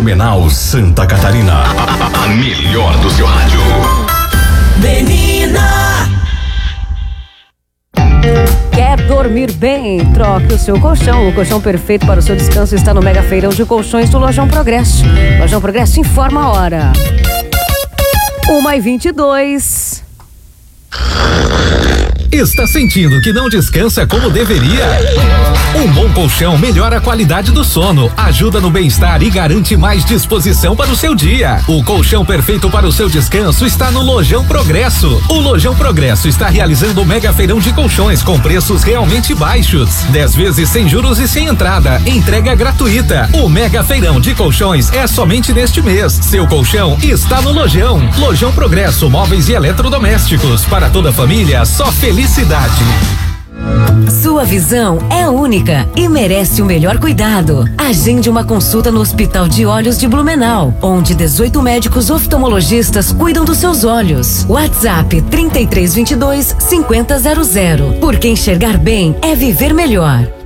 Blumenau, Santa Catarina. A melhor do seu rádio. Menina! Quer dormir bem? Troque o seu colchão. O colchão perfeito para o seu descanso está no Mega Feirão de Colchões do Lojão Progresso. Lojão Progresso informa a hora. 1h22. Está sentindo que não descansa como deveria? Um bom colchão melhora a qualidade do sono, ajuda no bem-estar e garante mais disposição para o seu dia. O colchão perfeito para o seu descanso está no Lojão Progresso. O Lojão Progresso está realizando o Mega Feirão de Colchões com preços realmente baixos. 10 vezes sem juros e sem entrada. Entrega gratuita. O Mega Feirão de Colchões é somente neste mês. Seu colchão está no Lojão. Lojão Progresso, móveis e eletrodomésticos. Para toda a família, só felicidade. Sua visão é única e merece o melhor cuidado. Agende uma consulta no Hospital de Olhos de Blumenau, onde 18 médicos oftalmologistas cuidam dos seus olhos. WhatsApp 3322-5000. Porque enxergar bem é viver melhor.